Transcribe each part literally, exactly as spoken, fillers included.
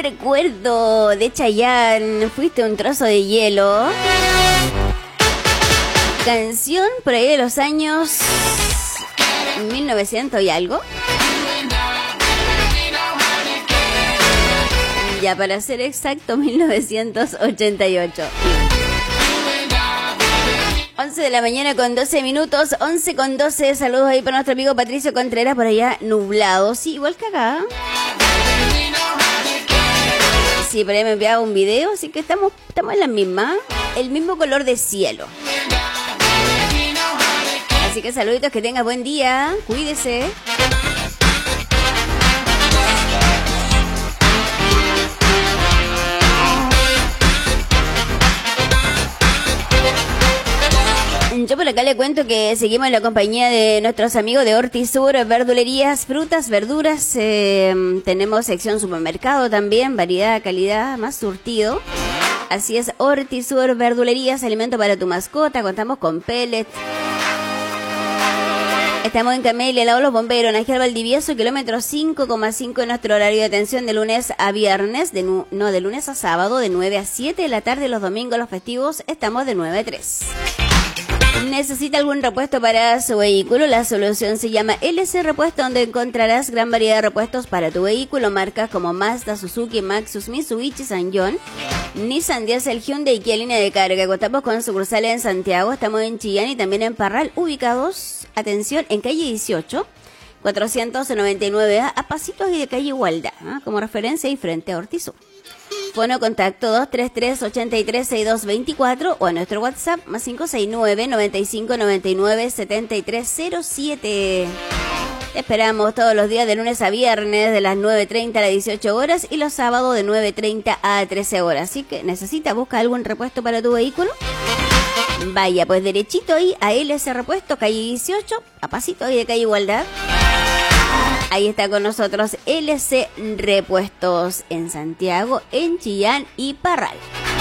recuerdo de Chayanne, Fuiste un trozo de hielo. Canción por ahí de los años mil novecientos y algo. Ya para ser exacto, mil novecientos ochenta y ocho. once de la mañana con doce minutos, once con doce. Saludos ahí para nuestro amigo Patricio Contreras, por allá nublado. Sí, igual que acá. Sí, por ahí me enviaba un video, así que estamos, estamos en la misma, el mismo color de cielo. Así que saluditos, que tengas buen día, cuídese. Yo por acá le cuento que seguimos en la compañía de nuestros amigos de Hortisur, verdulerías, frutas, verduras. Eh, tenemos sección supermercado también, variedad, calidad, más surtido. Así es, Hortisur, verdulerías, alimento para tu mascota. Contamos con pellets. Estamos en Camelia, al lado de los bomberos, en Ángel Valdivieso, kilómetro cinco coma cinco en nuestro horario de atención de lunes a viernes, de nu- no, de lunes a sábado, de nueve a siete de la tarde, los domingos, los festivos, estamos de nueve a tres. ¿Necesita algún repuesto para su vehículo? La solución se llama L C Repuesto, donde encontrarás gran variedad de repuestos para tu vehículo, marcas como Mazda, Suzuki, Maxus, Mitsubishi, Sanyong, Nissan, Diesel, Hyundai y Kia línea de carga. Contamos con sucursales en Santiago, estamos en Chillán y también en Parral, ubicados, atención, en calle dieciocho, cuatrocientos noventa y nueve A, a pasitos y de calle Igualdad, ¿eh? Como referencia y frente a Hortisur. Fono contacto dos tres tres, ocho tres, seis dos dos cuatro o a nuestro WhatsApp más cinco seis nueve, nueve cinco nueve nueve, siete tres cero siete. Te esperamos todos los días de lunes a viernes de las nueve treinta a las dieciocho horas y los sábados de nueve treinta a trece horas. Así que necesitas, busca algún repuesto para tu vehículo. Vaya pues derechito ahí a L S Repuesto, calle dieciocho, a pasito ahí de calle Igualdad. Ahí está con nosotros L C Repuestos en Santiago, en Chillán y Parral.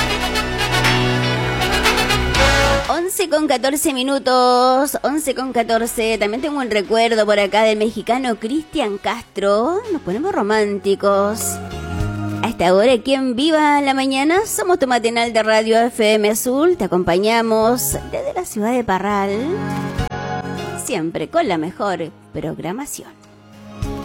once con catorce minutos, once con catorce. También tengo un recuerdo por acá del mexicano Cristian Castro. Nos ponemos románticos. A esta hora, aquí en Viva la Mañana, somos tu matinal de Radio F M Azul. Te acompañamos desde la ciudad de Parral, siempre con la mejor programación.